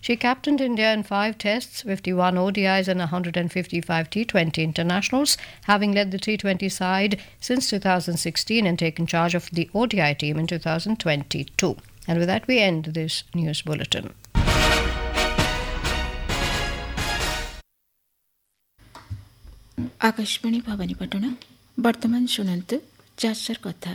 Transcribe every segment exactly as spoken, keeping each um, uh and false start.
She captained India in five tests, fifty-one O D Is and one hundred fifty-five T twenty internationals, having led the T twenty side since two thousand sixteen and taken charge of the O D I team in two thousand twenty-two. And with that, we end this news bulletin. Akashvani Bhawanipatna वर्तमान शुणन्तु चाषर कथा।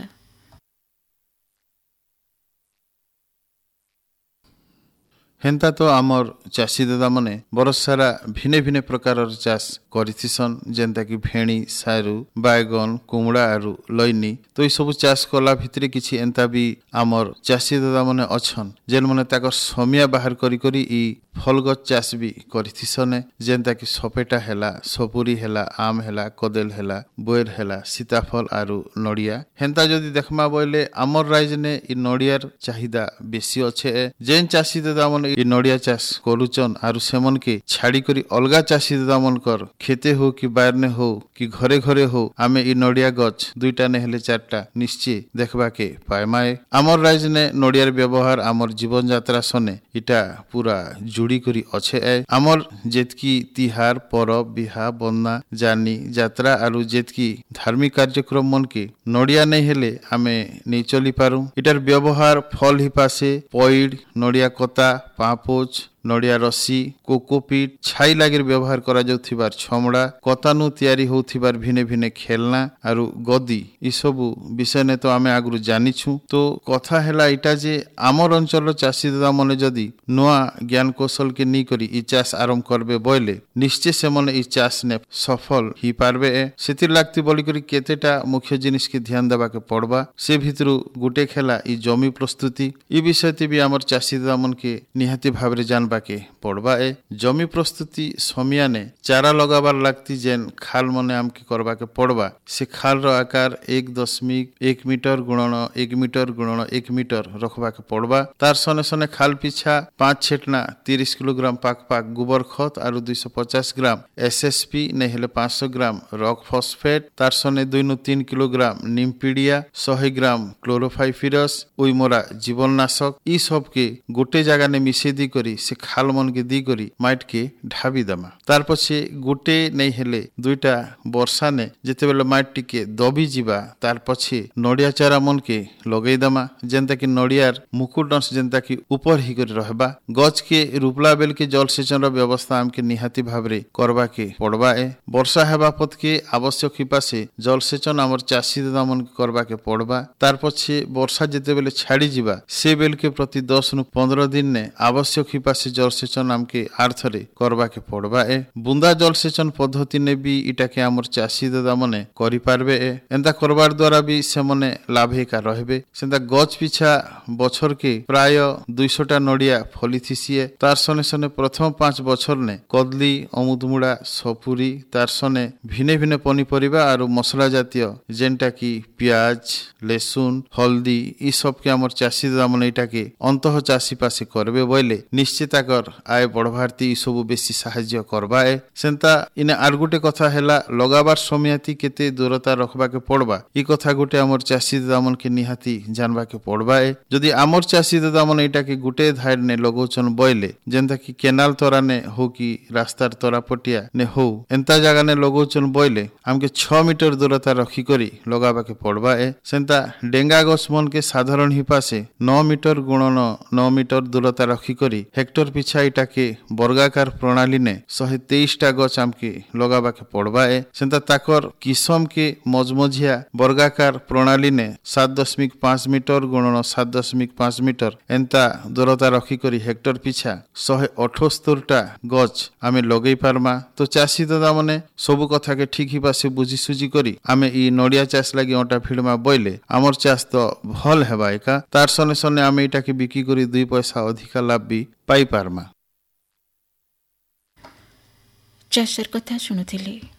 हेन्ता तो आमर चाषी दादा मने बरस सारा भिने भिने प्रकार चाष करिथिसन जेंता कि भेणी सारू बैगन कुमड़ा आरु लैनी तो ये सब चाष कला भितरे किछि एंता भी आमर चाषी दादा मने अछन जेन मने ताकर समिया बाहर करी करी ई फलगत चाष भी करिथिसन जेंता कि सपेटा हेला सपुरी हेला आम हेला कदेल हेला बोयर हेला सीताफल आरु नडिया हेन्ता जदि देखमा बोले आमर राज्य ने ई नडियार चाहिदा बेसी अच्छे जेन चाषी दादा मने ई नडिया चाष करूचन आरु सेमन के छाड़ी करी अलगा चाषी दादा मन कर खेते हो कि बारने हो कि घरे घरे हो आमे ई नडिया गछ दुईटा ने हेले चारटा निश्चय देखबा के पायमाए आमर राज्य ने नडियार व्यवहार आमर जीवन यात्रा सने इटा पूरा जुड़ी करी अच्छे ए आमर जेतकी तिहार परब बिहा बन्ना जानी यात्रा आरु जेतकी धार्मिक कार्यक्रम मन के नडिया नहीं हेले आमे नहीं चली पारू इटार व्यवहार फल ही पासे पइड नडिया कता पापोच नडिया रसी कोकोपीट छाई लागिर व्यवहार करा जाउथिबार छमड़ा कतानु तयारी होउथिबार भिने भिने खेलना आरु गदी ई सबु विषय ने तो आमे आगुरु जानिछु तो कथा हेला इटा जे आमर अंचल चाषी दादा मने जदी नुआ ज्ञान कौशल के नी करी ई चाष आरंभ करबे बोइले निश्चय से मने ई चाष ने सफल ही पारबे सेतिर लागती बोली करी केतेटा मुख्य जिनिस के ध्यान देबा के पड़बा से भितरु गुटे खेला ई जमी प्रस्तुति ई विषयते भी आमर चाषी दादा मन के निहाती भाबरे जानबा के पड़बा ए जमी प्रस्तुति समिया ने चारा लगाबार लागती जेन खाल मने आम के करबा के पड़बा से खाल रो आकार एक दशमिक एक मीटर गुणन एक मीटर गुणन एक मीटर रखबा के पड़बा तार सने सने खाल पीछा पांच छेटना तीस किलोग्राम पाक पाक गोबर खत आरु दो सौ पचास ग्राम एसएसपी नहीं हेले पाँच सौ ग्राम रॉक फॉस्फेट तार सने दुई नु तीन किलोग्राम निमपीडिया सौ ग्राम क्लोरोफाइफिरस उइमोरा जीवननाशक ई सब के गोटे जगह ने मिसे दी करी से खाल मन के दी करी माइट के ढाबी दमा तार पछे गोटे नहीं हेले दुईटा वर्षा ने जेते बेले माइट टिके दबी जीवा तार पछे नडिया चारा मन के लगेई दमा जेंता कि नडियार मुकुट अंश जेंता कि ऊपर ही कर रहबा गछ के रुपला बेल के जल सेचन रो व्यवस्था हम के निहाती भाबरे करबा के पड़बा ए वर्षा हेबा पत के आवश्यक हिपा से जल सेचन हमर चाषी दादा मन के करबा के पड़बा तार पछे वर्षा जेते बेले छाड़ी जीवा से बेल के प्रति दस नु पंद्रह दिन ने आवश्यक हिपा से जल सेचन आम के आर्थरे करबा के पड़बा ए बुंदा जल सेचन पद्धति ने भी इटा के आमर चाषी दादा मने करि पारबे ए एंता करबार द्वारा भी से मने लाभेका रहबे सेंता गछ पिछा बछर के प्राय दो सौ टा नडिया फलिथिसिए तार सने सने प्रथम पांच बछर ने कदली अमुदमुड़ा सपुरी तार सने भिने भिने पनिपरिबा आरु मसला जातीय जेंटा कि प्याज लेसुन हल्दी ई सब के आमर चाषी दादा मने इटा के अंतः चाषी पासे करबे बोइले निश्चित कर आय बढ़भारती सब बेसी साहाय्य करबा ए सेंता इने आर गुटे कथा हेला लगाबार समयाती केते दूरता रखबा के पड़बा ई कथा गुटे हमर चाषी दादा मन के निहाती जानबा के पड़बा ए जदि हमर चाषी दादा मन एटा के गुटे धार ने लगोचन बोइले जेंता कि केनाल तोरा ने हो कि रास्तार तोरा पटिया ने हो एंता जगह ने लगोचन बोइले हमके छह मीटर दूरता रखी करी लगाबा के पड़बा ए सेंता डेंगा गछ मन के साधारण हिपा से नौ मीटर गुणन नौ मीटर दूरता रखी करी हेक्टर पिछा इटा के वर्गाकार प्रणाली ने सौ तेईस टा गछ आमके लगाबा के पड़बा ए सेंता ताकर किसम के मजमजिया वर्गाकार प्रणाली ने सात दशमिक पांच मीटर गुणन सात दशमिक पांच मीटर एंता दूरता रखी करी हेक्टर पिछा सौ अठहत्तर टा गछ आमे लगेई पारमा तो चाषी दादा मने सब कथा के ठीक ही पासे बुझी सुझी करी आमे ई नडिया चाष लागी ओटा फिडमा बोइले आमर चाष तो भल हेबा एका तार सने सने आमे इटा के बिक्री करी दुई पैसा अधिक लाभ भी पाई पारमा। चाषर कथा शुणुथिले।